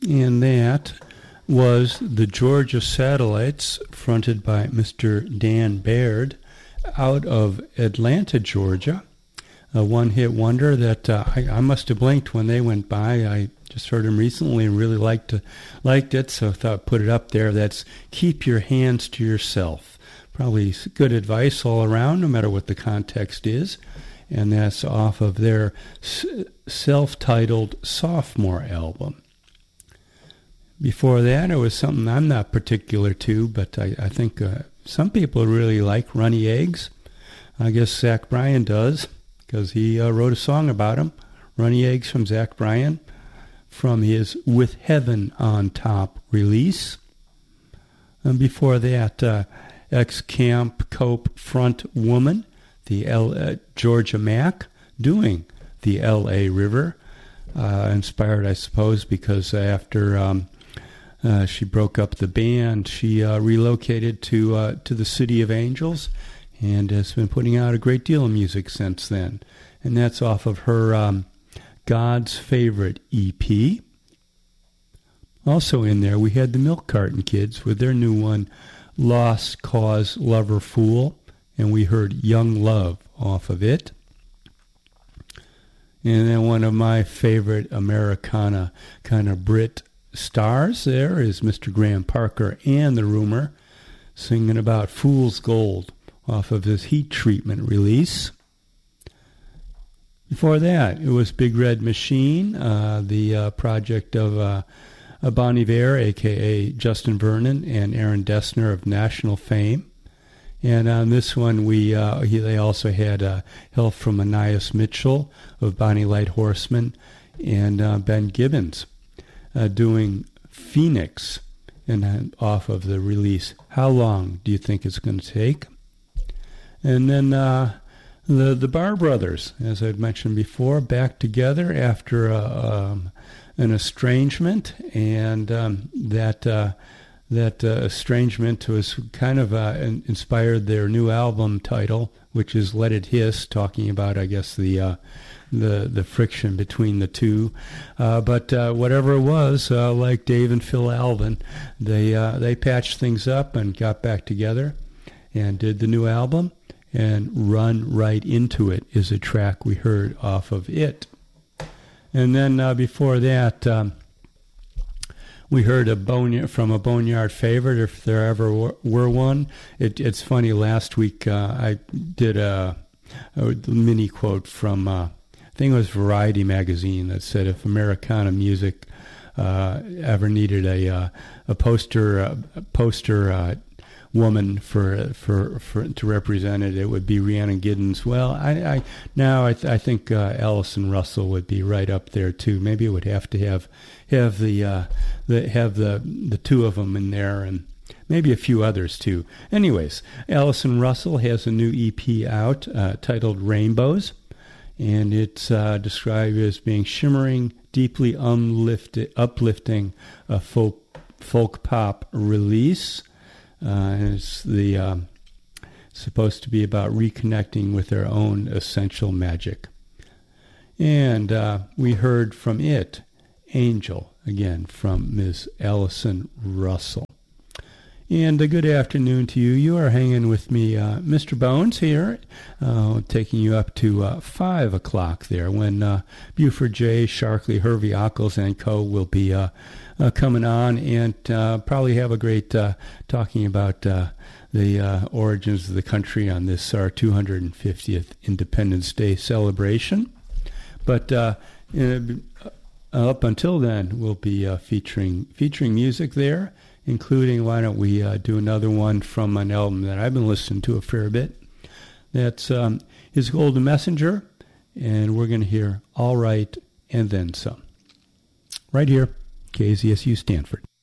And that was the Georgia Satellites, fronted by Mr. Dan Baird, out of Atlanta, Georgia. A one-hit wonder that I must have blinked when they went by. I just heard them recently and really liked it, so I thought I'd put it up there. That's Keep Your Hands to Yourself. Probably good advice all around, no matter what the context is. And that's off of their self-titled sophomore album. Before that, it was something I'm not particular to, but I think some people really like Runny Eggs. I guess Zach Bryan does, because he wrote a song about him. Runny Eggs from Zach Bryan, from his With Heaven on Top release. And before that, ex-Camp Cope front woman, the Georgia Mac, doing the L.A. River. Inspired, I suppose, because after she broke up the band, she relocated to the City of Angels and has been putting out a great deal of music since then. And that's off of her God's Favorite EP. Also in there, we had the Milk Carton Kids with their new one, Lost Cause Lover Fool, and we heard Young Love off of it. And then one of my favorite Americana kind of Brit stars there is Mr. Graham Parker and the Rumor, singing about Fool's Gold off of his Heat Treatment release. Before that, it was Big Red Machine, the project of Bon Iver, a.k.a. Justin Vernon and Aaron Dessner of national fame. And on this one, they also had help from Anais Mitchell of Bonnie Light Horseman and Ben Gibbons doing Phoenix, and off of the release How Long Do You Think It's Going to Take? And then the Barr Brothers, as I've mentioned before, back together after an estrangement, and that estrangement was kind of inspired their new album title, which is Let It Hiss, talking about, I guess, the friction between the two. But whatever it was, like Dave and Phil Alvin, they patched things up and got back together and did the new album. And Run Right Into It is a track we heard off of it. And then before that, we heard from a Boneyard favorite, if there ever were one. It's funny, last week I did a mini quote from, I think it was Variety magazine, that said if Americana music ever needed a poster woman for to represent it, it would be Rhiannon Giddens. Well, I think Allison Russell would be right up there too. Maybe it would have to have the two of them in there, and maybe a few others too. Anyways, Allison Russell has a new EP out titled Rainbows, and it's described as being shimmering, deeply uplifting folk pop release. It's supposed to be about reconnecting with our own essential magic. And we heard from it, Angel, again from Ms. Allison Russell. And a good afternoon to you. You are hanging with me, Mr. Bones here, taking you up to 5 o'clock there, when Buford J., Sharkley, Hervey Ockles, and Co. will be coming on and probably have a great talking about the origins of the country on this, our 250th Independence Day celebration. But up until then, we'll be featuring music there, including, why don't we do another one from an album that I've been listening to a fair bit. That's His Golden Messenger, and we're going to hear All Right and Then Some. Right here, KZSU Stanford.